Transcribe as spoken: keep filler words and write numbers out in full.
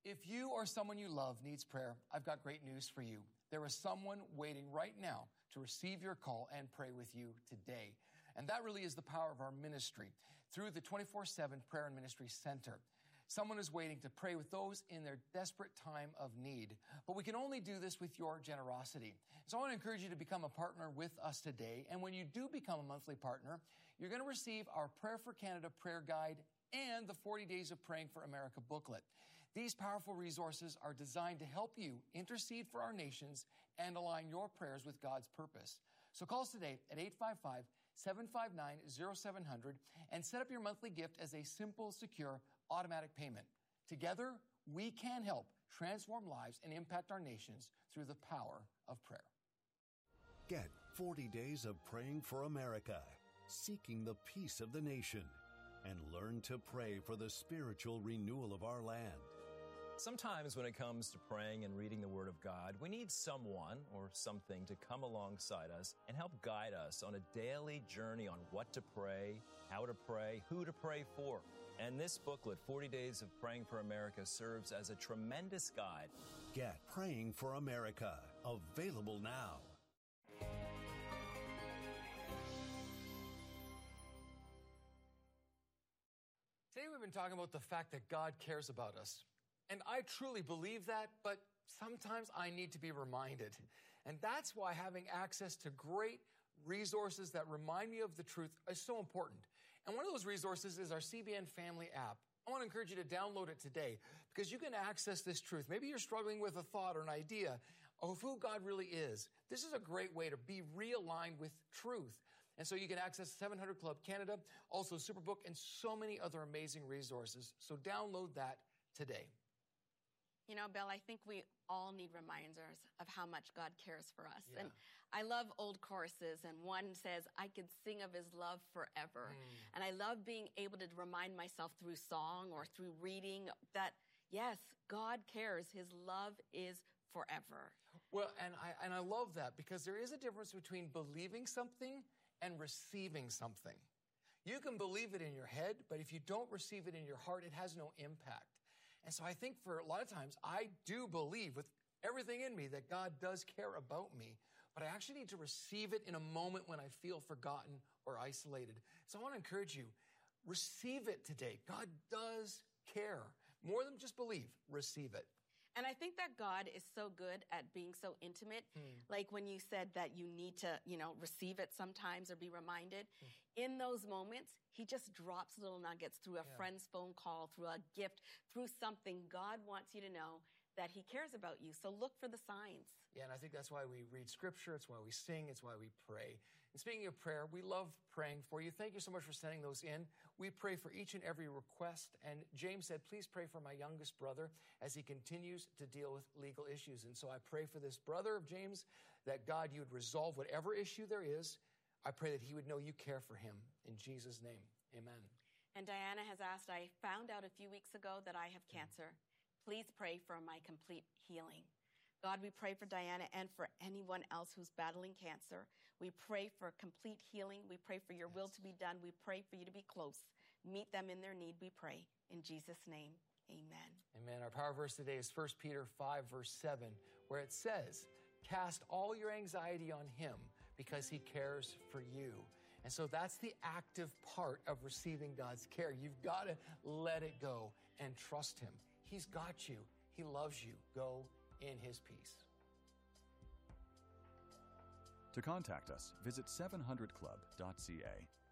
If you or someone you love needs prayer, I've got great news for you. There is someone waiting right now to receive your call and pray with you today. And that really is the power of our ministry through the twenty-four seven Prayer and Ministry Center. Someone is waiting to pray with those in their desperate time of need. But we can only do this with your generosity. So I want to encourage you to become a partner with us today. And when you do become a monthly partner, you're going to receive our Prayer for Canada prayer guide and the forty Days of Praying for America booklet. These powerful resources are designed to help you intercede for our nations and align your prayers with God's purpose. So call us today at eight five five, seven five nine, zero seven zero zero and set up your monthly gift as a simple, secure, automatic payment. Together, we can help transform lives and impact our nations through the power of prayer. Get forty Days of Praying for America, seeking the peace of the nation, and learn to pray for the spiritual renewal of our land. Sometimes when it comes to praying and reading the Word of God, we need someone or something to come alongside us and help guide us on a daily journey on what to pray, how to pray, who to pray for. And this booklet, forty Days of Praying for America, serves as a tremendous guide. Get Praying for America, available now. Today we've been talking about the fact that God cares about us. And I truly believe that, but sometimes I need to be reminded. And that's why having access to great resources that remind me of the truth is so important. And one of those resources is our C B N Family app. I want to encourage you to download it today because you can access this truth. Maybe you're struggling with a thought or an idea of who God really is. This is a great way to be realigned with truth. And so you can access seven hundred Club Canada, also Superbook, and so many other amazing resources. So download that today. You know, Bill, I think we all need reminders of how much God cares for us. Yeah. And I love old choruses, and one says, I could sing of his love forever. Mm. And I love being able to remind myself through song or through reading that, yes, God cares. His love is forever. Well, and I, and I love that because there is a difference between believing something and receiving something. You can believe it in your head, but if you don't receive it in your heart, it has no impact. And so I think for a lot of times, I do believe with everything in me that God does care about me, but I actually need to receive it in a moment when I feel forgotten or isolated. So I want to encourage you, receive it today. God does care. More than just believe, receive it. And I think that God is so good at being so intimate. Mm. Like when you said that you need to, you know, receive it sometimes or be reminded. Mm. In those moments, he just drops little nuggets through a yeah. friend's phone call, through a gift, through something. God wants you to know that he cares about you. So look for the signs. Yeah, and I think that's why we read Scripture. It's why we sing. It's why we pray. And speaking of prayer, we love praying for you. Thank you so much for sending those in. We pray for each and every request. And James said, please pray for my youngest brother as he continues to deal with legal issues. And so I pray for this brother of James that God, you would resolve whatever issue there is. I pray that he would know you care for him. In Jesus' name, amen. And Diana has asked, I found out a few weeks ago that I have cancer. Please pray for my complete healing. God, we pray for Diana and for anyone else who's battling cancer. We pray for complete healing. We pray for your yes. will to be done. We pray for you to be close. Meet them in their need, we pray. In Jesus' name, amen. Amen. Our power verse today is First Peter five, verse seven, where it says, cast all your anxiety on him because he cares for you. And so that's the active part of receiving God's care. You've got to let it go and trust him. He's got you. He loves you. Go in his peace. To contact us, visit seven hundred club dot c a.